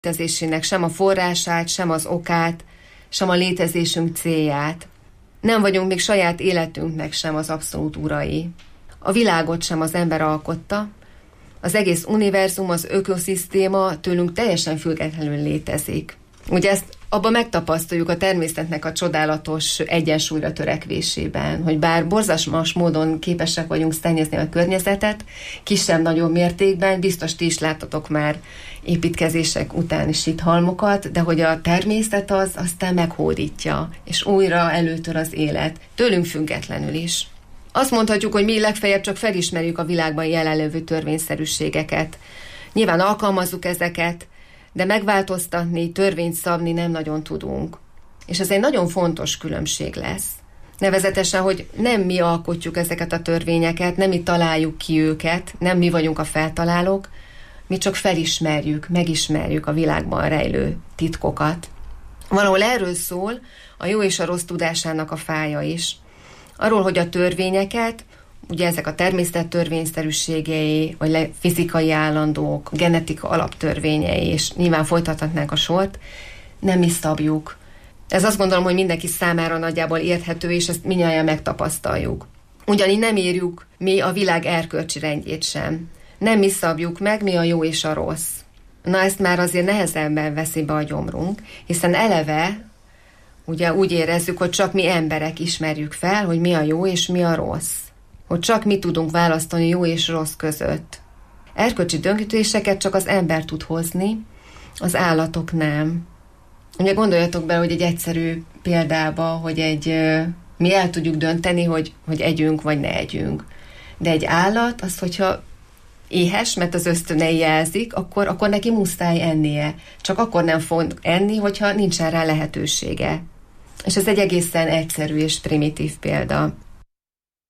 létezésének sem a forrását, sem az okát, sem a létezésünk célját. Nem vagyunk még saját életünknek sem az abszolút urai. A világot sem az ember alkotta, az egész univerzum, az ökoszisztéma tőlünk teljesen függetlenül létezik. Ugye ezt abban megtapasztaljuk a természetnek a csodálatos egyensúlyra törekvésében, hogy bár borzalmas módon képesek vagyunk szennyezni a környezetet, kisebb-nagyobb mértékben, biztos ti is láttatok már építkezések utáni sithalmokat, de hogy a természet az aztán meghódítja, és újra előtör az élet, tőlünk függetlenül is. Azt mondhatjuk, hogy mi legfeljebb csak felismerjük a világban jelenlévő törvényszerűségeket. Nyilván alkalmazzuk ezeket, de megváltoztatni, törvényt szabni nem nagyon tudunk. És ez egy nagyon fontos különbség lesz. Nevezetesen, hogy nem mi alkotjuk ezeket a törvényeket, nem mi találjuk ki őket, nem mi vagyunk a feltalálók, mi csak felismerjük, megismerjük a világban rejlő titkokat. Valahol erről szól a jó és a rossz tudásának a fája is. Arról, hogy a törvényeket, ugye ezek a természet törvényszerűségei, vagy fizikai állandók, genetika alaptörvényei, és nyilván folytathatnánk a sort, nem mi szabjuk. Ez azt gondolom, hogy mindenki számára nagyjából érthető, és ezt mindnyájan megtapasztaljuk. Ugyanígy nem írjuk mi a világ erkölcsi rendjét sem. Nem mi szabjuk meg, mi a jó és a rossz. Na ezt már azért nehezebben veszi be a gyomrunk, hiszen eleve ugye úgy érezzük, hogy csak mi emberek ismerjük fel, hogy mi a jó és mi a rossz. Hogy csak mi tudunk választani jó és rossz között. Erkölcsi döntéseket csak az ember tud hozni, az állatok nem. Ugye gondoljatok bele, hogy egy egyszerű példába, hogy mi el tudjuk dönteni, hogy együnk vagy ne együnk. De egy állat, az, hogyha éhes, mert az ösztönei jelzik, akkor neki muszáj ennie. Csak akkor nem fog enni, hogyha nincsen rá lehetősége. És ez egy egészen egyszerű és primitív példa.